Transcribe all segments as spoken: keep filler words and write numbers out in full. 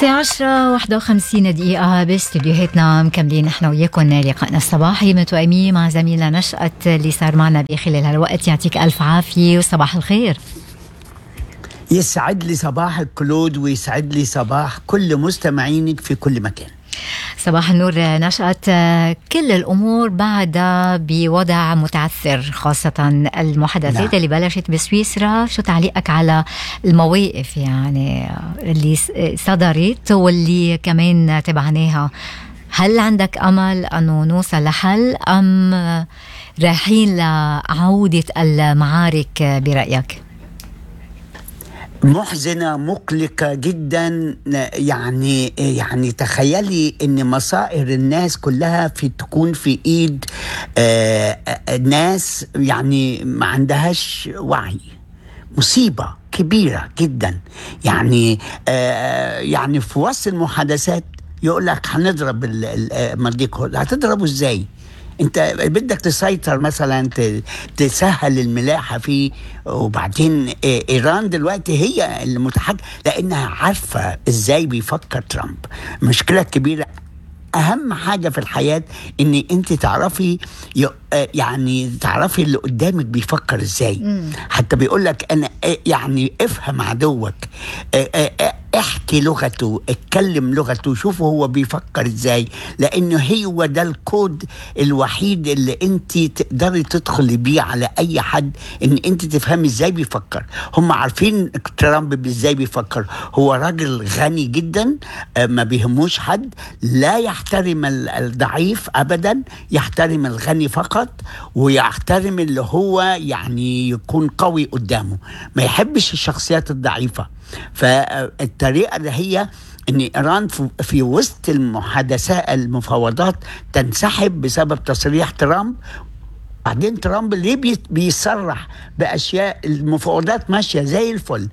الساعة عشرة واحدة وخمسين دقيقة باستديوهاتنا مكملين نحن وياكم لقائنا الصباحي متوائمين مع زميلنا نشأت اللي صار معنا بخلال هالوقت. يعطيك ألف عافية وصباح الخير. يسعد لي صباحك كلود ويسعد لي صباح كل مستمعينك في كل مكان. صباح النور نشأت. كل الأمور بعدها بوضع متعثر، خاصة المحادثات نعم. اللي بلشت بسويسرا. شو تعليقك على المواقف يعني اللي صدرت واللي كمان تبعناها؟ هل عندك أمل أنه نوصل لحل أم رايحين لعودة المعارك برأيك؟ محزنة مقلقة جدا. يعني يعني تخيلي ان مصائر الناس كلها في تكون في ايد آه ناس يعني ما عندهاش وعي. مصيبة كبيرة جدا. يعني آه يعني في وسط المحادثات يقول لك هنضرب المضيق. هتضربه ازاي؟ انت بدك تسيطر مثلا تسهل الملاحة فيه، وبعدين ايران دلوقتي هي المتحكم لانها عارفة ازاي بيفكر ترامب. مشكلة كبيرة. اهم حاجة في الحياة ان انت تعرفي يعني تعرفي اللي قدامك بيفكر ازاي. مم. حتى بيقولك انا يعني افهم عدوك، احكي لغته، اتكلم لغته، شوفوا هو بيفكر ازاي، لانه هو ده الكود الوحيد اللي انت تقدري تدخلي بيه على اي حد، ان انت تفهمي ازاي بيفكر. هم عارفين ترامب ازاي بيفكر. هو راجل غني جدا، ما بيهموش حد، لا يحترم الضعيف ابدا، يحترم الغني فقط، ويحترم اللي هو يعني يكون قوي قدامه، ما يحبش الشخصيات الضعيفة. فالطريقة اللي هي ان ايران في وسط المحادثات المفاوضات تنسحب بسبب تصريح ترامب. بعدين ترامب ليه بيصرح بأشياء؟ المفاوضات ماشية زي الفل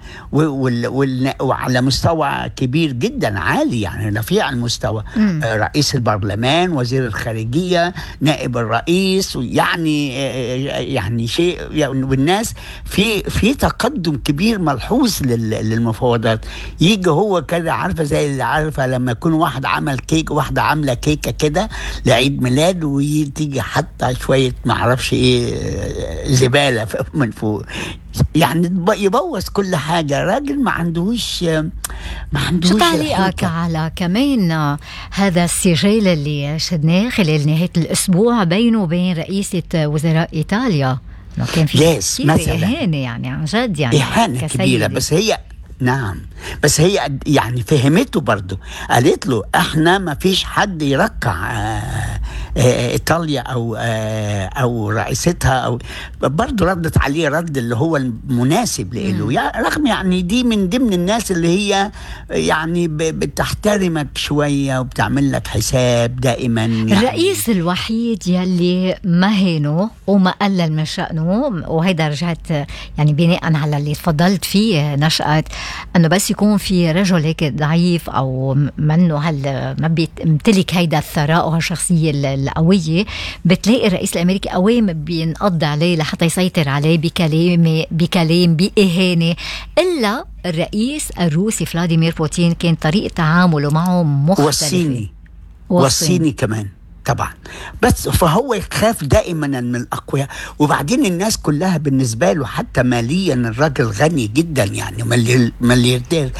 وعلى مستوى كبير جدا عالي، يعني رفيع المستوى. م. رئيس البرلمان، وزير الخارجية، نائب الرئيس، يعني يعني شيء، والناس في في تقدم كبير ملحوظ للمفاوضات. يجي هو كده، عارفة زي اللي عارفة لما يكون واحد عمل كيك، واحدة عاملة كيكة كده لعيد ميلاد، وتيجي حتى شوية معرفة في ايه زبالة من فوق، يعني يبوظ كل حاجة. راجل ما عندهوش ما عندهوش. شو تعليقك على كمان هذا السجال اللي شدناه خلال نهاية الأسبوع بينه وبين رئيسة وزراء إيطاليا؟ كان في yes, مثلا إهانة، يعني عن جد يعني إهانة كبيرة. بس هي نعم بس هي يعني فهمته برضو، قالت له احنا ما فيش حد يرقع آه آه ايطاليا او آه او رئيستها، او برضو ردت عليه رد اللي هو المناسب له. يعني رغم يعني دي من ضمن الناس اللي هي يعني بتحترمك شوية وبتعمل لك حساب دائما. يعني الرئيس الوحيد يلي مهنه وما قلل من شأنه، وهيدا رجعت يعني بناء على اللي تفضلت فيه نشأت، انه بس يكون في رجل هيك ضعيف او منه هل ما بيمتلك هيدا الثراء وهالشخصيه القويه، بتلاقي الرئيس الامريكي قوام بينقض عليه لحتى يسيطر عليه بكلام بكلام باهانه. الا الرئيس الروسي فلاديمير بوتين كان طريقه تعامله معه مختلفه. والصيني والصيني كمان طبعا. بس فهو يخاف دائما من الأقوياء. وبعدين الناس كلها بالنسبة له حتى ماليا الراجل غني جدا، يعني ملياردير،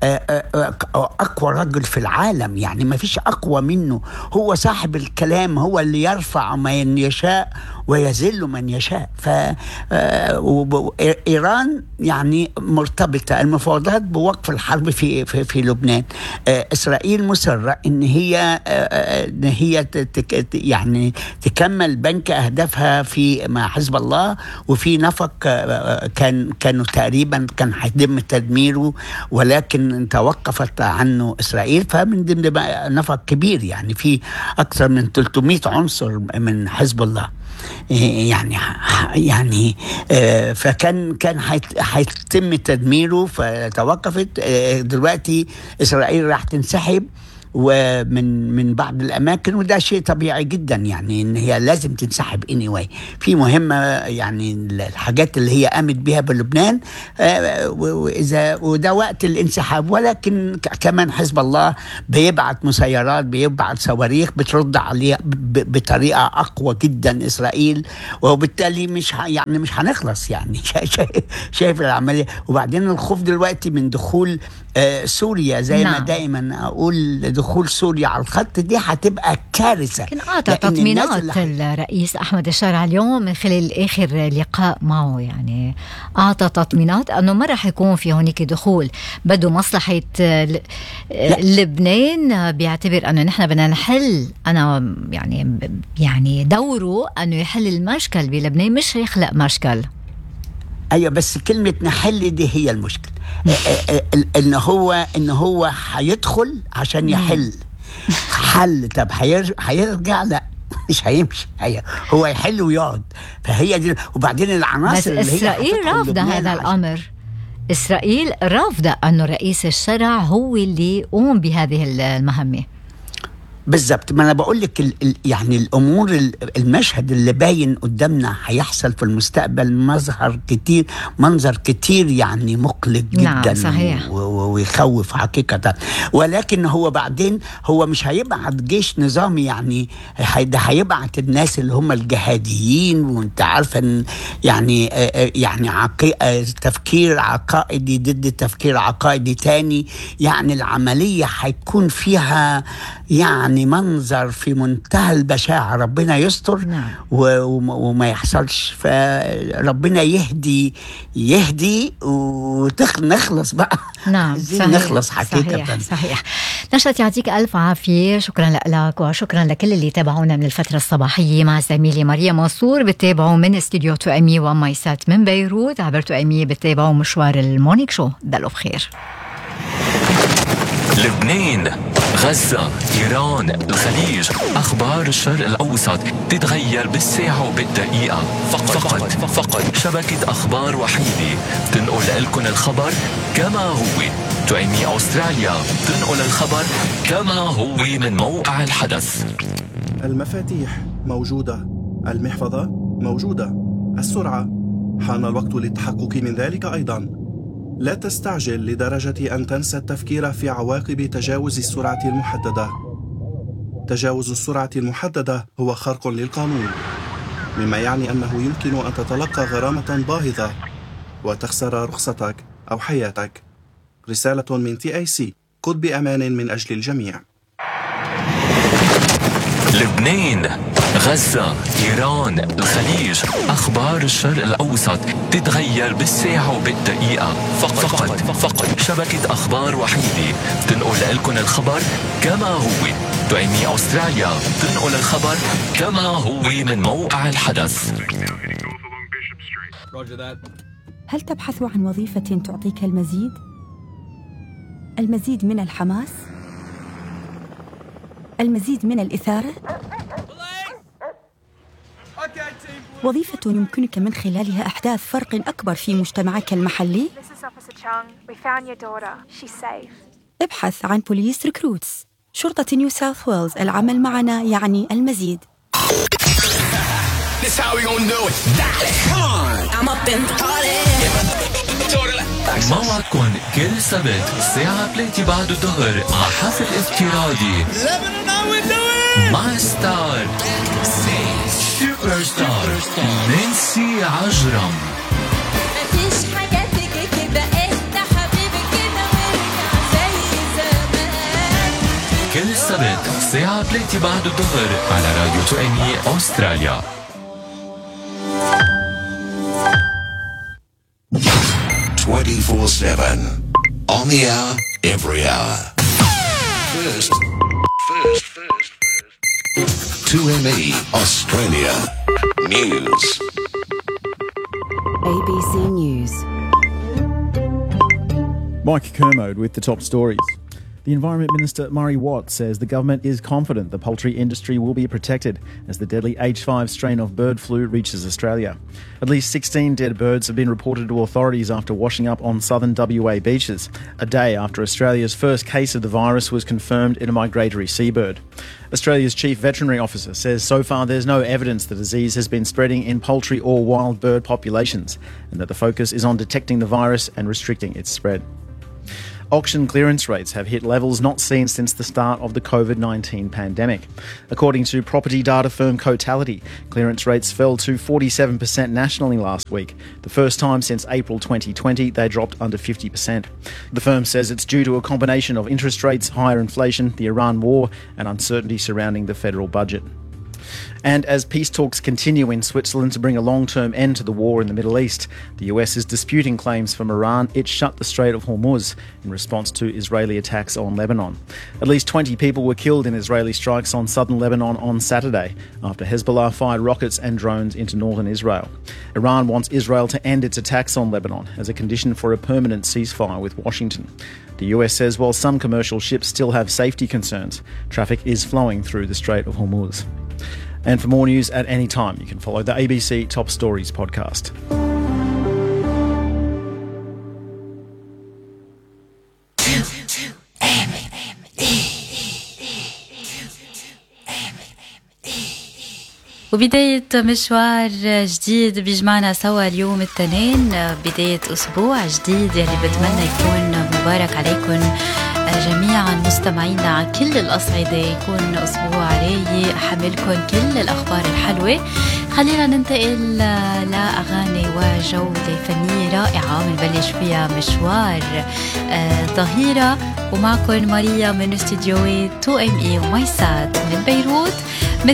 أقوى رجل في العالم، يعني ما فيش أقوى منه. هو صاحب الكلام، هو اللي يرفع من يشاء ويذل من يشاء. فإيران يعني مرتبطة المفاوضات بوقف الحرب في في, في لبنان. إسرائيل مصرة إن هي إن هي يعني تكمل بنك أهدافها في مع حزب الله، وفي نفق كان كانوا تقريبا كان هيتم تدميره، ولكن توقفت عنه إسرائيل. فمن ضمن نفق كبير، يعني في أكثر من ثلاثمائة عنصر من حزب الله، يعني يعني فكان كان هيتم تدميره فتوقفت. دلوقتي إسرائيل راح تنسحب، ومن من بعض الأماكن، وده شيء طبيعي جدا يعني إن هي لازم تنسحب anyway. في مهمة يعني الحاجات اللي هي قامت بها بلبنان، وإذا وده وقت الانسحاب. ولكن كمان حزب الله بيبعت مسيرات، بيبعت صواريخ بترد عليه بطريقة أقوى جدا إسرائيل، وبالتالي مش يعني مش هنخلص يعني. شايف العملية. وبعدين الخوف دلوقتي من دخول سوريا، زي نعم. ما دائما أقول دخول سوريا على الخط دي هتبقى كارثة. لكن أعطى تطمينات الرئيس أحمد الشارع اليوم من خلال آخر لقاء معه، يعني أعطى تطمينات أنه ما رح يكون في هونيك دخول. بده مصلحة لبنان، بيعتبر أنه نحن بدنا نحل، أنا يعني يعني دوره أنه يحل المشكل بلبنان، مش يخلق مشكل. أيوة، بس كلمة نحل دي هي المشكلة. إن هو إن هو هيدخل عشان يحل حل. طب هيرجع؟ لا، مش هيمشي. هو يحل ويقعد. فهي دي. وبعدين العناصر اللي هي إسرائيل رافضة هذا الأمر. إسرائيل رافضة أنه رئيس الشرع هو اللي يقوم بهذه المهمة. بالضبط. ما أنا بقول لك ال ال يعني الأمور، المشهد اللي باين قدامنا هيحصل في المستقبل مظهر كتير منظر كتير يعني مقلق جدا. نعم صحيح. ويخوف حقيقة. ولكن هو بعدين هو مش هيبعت جيش نظامي، يعني ده هيبعت الناس اللي هم الجهاديين. وانت عارفة يعني يعني عقي... تفكير عقائدي ضد تفكير عقائدي تاني. يعني العملية هيكون فيها يعني منظر في منتهى البشاعة. ربنا يستر. نعم. وما يحصلش. فربنا يهدي يهدي ونخلص بقى. نعم صحيح. نخلص حقيقة. صحيح, صحيح. نشأت يعطيك ألف عافية. شكرا لك وشكرا لكل اللي تابعونا من الفترة الصباحية مع زميلي مريم منصور. بتتابعوا من استوديو تو أمي ومايسات من بيروت. عبر تو أمي بتتابعوا مشوار المورنينج شو. دلوا بخير. لبنان، غزة، إيران، الخليج، أخبار الشرق الأوسط تتغير بالساعة وبالدقيقة. فقط فقط, فقط شبكة أخبار وحيدة تنقل لكم الخبر كما هو. تو أمي أستراليا تنقل الخبر كما هو من موقع الحدث. المفاتيح موجودة، المحفظة موجودة، السرعة حان الوقت للتحقق من ذلك أيضا. لا تستعجل لدرجة أن تنسى التفكير في عواقب تجاوز السرعة المحددة. تجاوز السرعة المحددة هو خرق للقانون، مما يعني أنه يمكن أن تتلقى غرامة باهظة وتخسر رخصتك أو حياتك. رسالة من تي آي سي. قد بأمان من أجل الجميع. لبنان، غزة، إيران، الخليج، أخبار الشرق الأوسط تتغير بالساعة وبالدقيقة. فقط فقط, فقط شبكة أخبار وحيدة تنقل لكم الخبر كما هو. تو أمي أستراليا تنقل الخبر كما هو من موقع الحدث. هل تبحث عن وظيفة تعطيك المزيد؟ المزيد من الحماس؟ المزيد من الإثارة؟ وظيفة يمكنك من خلالها إحداث فرق أكبر في مجتمعك المحلي؟ ابحث عن بوليس ريكروتس. شرطة نيو ساوث ويلز. العمل معنا يعني المزيد. موعدكم كل سبت الساعة ثلاثة بعد الظهر مع حفل افتراضي مع ستار سوبر ستار نانسي عجرم. مفيش حاجة تيجي كده، انت حبيبي كده وارجع زي زمان. كل سبت الساعة ثلاثة بعد الظهر على راديو تو أمي أستراليا. twenty-four seven on the hour, every hour. First, first, first, first. two M E Australia News. A B C News. Mike Kermode with the top stories. The Environment Minister, Murray Watt, says the government is confident the poultry industry will be protected as the deadly H five strain of bird flu reaches Australia. At least sixteen dead birds have been reported to authorities after washing up on southern W A beaches, a day after Australia's first case of the virus was confirmed in a migratory seabird. Australia's Chief Veterinary Officer says so far there's no evidence the disease has been spreading in poultry or wild bird populations, and that the focus is on detecting the virus and restricting its spread. Auction clearance rates have hit levels not seen since the start of the COVID nineteen pandemic. According to property data firm Cotality, clearance rates fell to forty-seven percent nationally last week. The first time since April twenty twenty, they dropped under fifty percent. The firm says it's due to a combination of interest rates, higher inflation, the Iran war, and uncertainty surrounding the federal budget. And as peace talks continue in Switzerland to bring a long-term end to the war in the Middle East, the U S is disputing claims from Iran it shut the Strait of Hormuz in response to Israeli attacks on Lebanon. At least twenty people were killed in Israeli strikes on southern Lebanon on Saturday after Hezbollah fired rockets and drones into northern Israel. Iran wants Israel to end its attacks on Lebanon as a condition for a permanent ceasefire with Washington. The U S says while some commercial ships still have safety concerns, traffic is flowing through the Strait of Hormuz. And for more news at any time, you can follow the A B C Top Stories podcast. وبداية مشوار جديد بيجمعنا سوا اليوم الاثنين، بداية أسبوع جديد يلي بتمنى يكون مبارك عليكم جميعا مستمعينا على كل الأصعدة، يكون أسبوع رايق حملكم كل الأخبار الحلوة. خلينا ننتقل لأغاني وجولة فنية رائعة منبلش فيها مشوار ظهيرة، ومعكم ماريا من استديوهات تو ام اي ومايسات من بيروت.